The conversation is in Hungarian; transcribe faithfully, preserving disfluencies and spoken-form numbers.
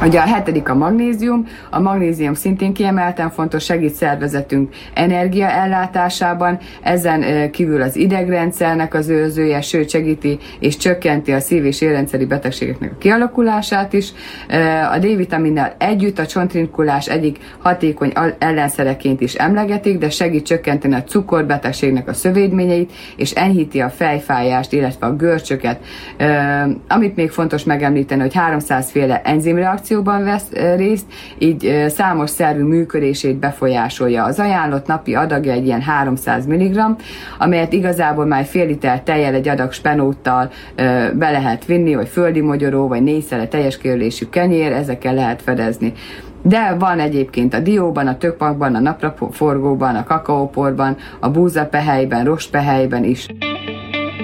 Ugye a hetedik a magnézium. A magnézium szintén kiemelten fontos, segít szervezetünk energiaellátásában, ezen kívül az idegrendszernek az őrzője, sőt segíti és csökkenti a szív- és érrendszeri betegségeknek a kialakulását is. A D-vitaminnal együtt a csontrinkulás egyik hatékony ellenszereként is emlegetik, de segít csökkenteni a cukorbetegségnek a szövődményeit, és enyhíti a fejfájást, illetve a görcsöket. Amit még fontos megemlíteni, hogy háromszáz féle enzimreakcióban vesz részt, így számos szervű működését befolyásolja. Az ajánlott napi adagja egy ilyen háromszáz milligramm, amelyet igazából már fél liter tejjel, egy adag spenóttal be lehet vinni, vagy földi mogyoró, vagy négyszere teljes kiörlésű kenyér, ezekkel lehet fedezni. De van egyébként a dióban, a tökmagban, a napraforgóban, a kakaóporban, a búzapehelyben, rostpehelyben is.